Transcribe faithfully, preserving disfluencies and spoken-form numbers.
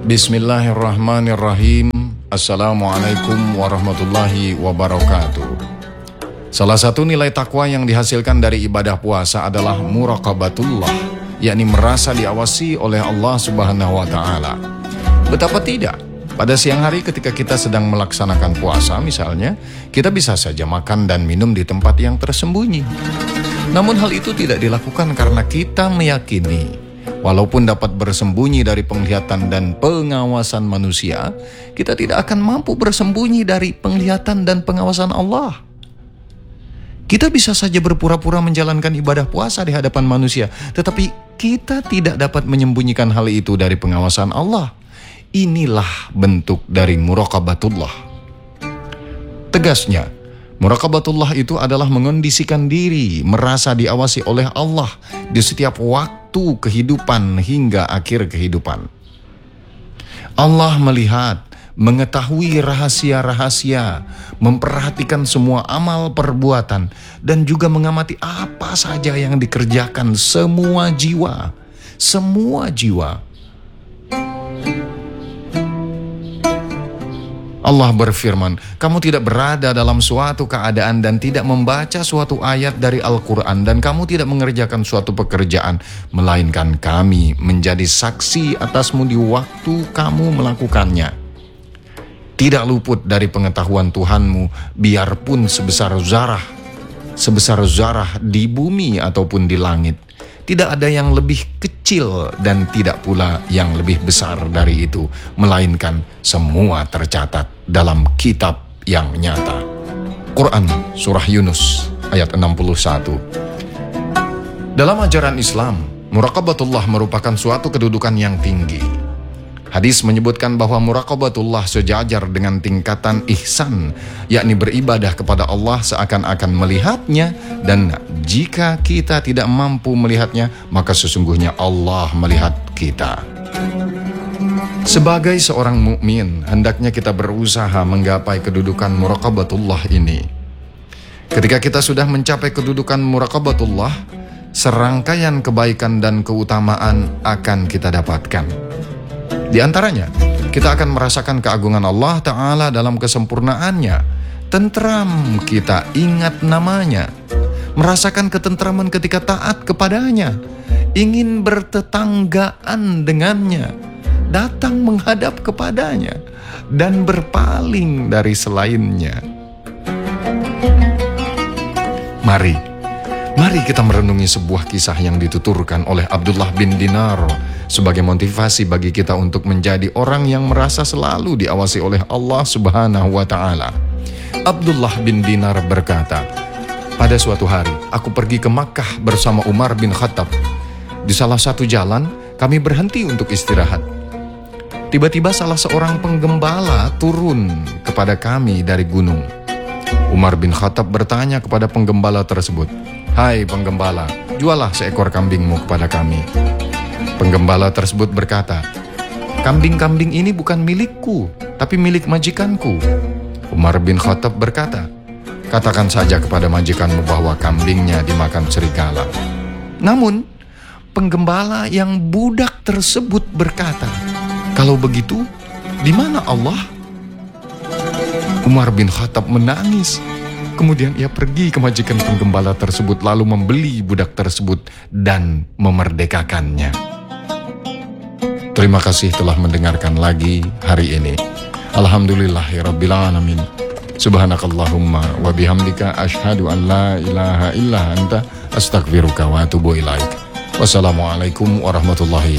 Bismillahirrahmanirrahim. Assalamualaikum warahmatullahi wabarakatuh. Salah satu nilai takwa yang dihasilkan dari ibadah puasa adalah muraqabatullah, yakni merasa diawasi oleh Allah Subhanahu wa Ta'ala. Betapa tidak, pada siang hari ketika kita sedang melaksanakan puasa misalnya, kita bisa saja makan dan minum di tempat yang tersembunyi. Namun hal itu tidak dilakukan karena kita meyakini walaupun dapat bersembunyi dari penglihatan dan pengawasan manusia, kita tidak akan mampu bersembunyi dari penglihatan dan pengawasan Allah. Kita bisa saja berpura-pura menjalankan ibadah puasa di hadapan manusia, tetapi kita tidak dapat menyembunyikan hal itu dari pengawasan Allah. Inilah bentuk dari muraqabatullah. Tegasnya, muraqabatullah itu adalah mengondisikan diri, merasa diawasi oleh Allah di setiap waktu kehidupan hingga akhir kehidupan. Allah melihat, mengetahui rahasia-rahasia, memperhatikan semua amal perbuatan, dan juga mengamati apa saja yang dikerjakan semua jiwa, semua jiwa. Allah berfirman, kamu tidak berada dalam suatu keadaan dan tidak membaca suatu ayat dari Al-Quran, dan kamu tidak mengerjakan suatu pekerjaan, melainkan kami menjadi saksi atasmu di waktu kamu melakukannya. Tidak luput dari pengetahuan Tuhanmu, biarpun sebesar zarah, sebesar zarah di bumi ataupun di langit. Tidak ada yang lebih kecil dan tidak pula yang lebih besar dari itu, melainkan semua tercatat dalam kitab yang nyata. Quran Surah Yunus ayat enam puluh satu. Dalam ajaran Islam, muraqabatullah merupakan suatu kedudukan yang tinggi. Hadis menyebutkan bahwa muraqabatullah sejajar dengan tingkatan ihsan, yakni beribadah kepada Allah seakan-akan melihatnya, dan jika kita tidak mampu melihatnya, maka sesungguhnya Allah melihat kita. Sebagai seorang mukmin, hendaknya kita berusaha menggapai kedudukan muraqabatullah ini. Ketika kita sudah mencapai kedudukan muraqabatullah, serangkaian kebaikan dan keutamaan akan kita dapatkan. Di antaranya, kita akan merasakan keagungan Allah Ta'ala dalam kesempurnaannya. Tentram, kita ingat namanya. Merasakan ketentraman ketika taat kepadanya. Ingin bertetanggaan dengannya. Datang menghadap kepadanya. Dan berpaling dari selainnya. Mari. Mari kita merenungi sebuah kisah yang dituturkan oleh Abdullah bin Dinar sebagai motivasi bagi kita untuk menjadi orang yang merasa selalu diawasi oleh Allah Subhanahu wa Ta'ala. Abdullah bin Dinar berkata, pada suatu hari aku pergi ke Makkah bersama Umar bin Khattab. Di salah satu jalan kami berhenti untuk istirahat. Tiba-tiba salah seorang penggembala turun kepada kami dari gunung. Umar bin Khattab bertanya kepada penggembala tersebut, "Hai penggembala, jualah seekor kambingmu kepada kami." Penggembala tersebut berkata, "Kambing-kambing ini bukan milikku, tapi milik majikanku." Umar bin Khattab berkata, "Katakan saja kepada majikanmu bahwa kambingnya dimakan serigala." Namun, penggembala yang budak tersebut berkata, "Kalau begitu, di mana Allah?" Umar bin Khattab menangis. Kemudian ia pergi ke majikan penggembala tersebut lalu membeli budak tersebut dan memerdekakannya. Terima kasih telah mendengarkan lagi hari ini. Alhamdulillahirabbil alamin. Subhanakallahumma wa bihamdika asyhadu an la ilaha illa anta astaghfiruka wa atubu ilaik. Wassalamualaikum warahmatullahi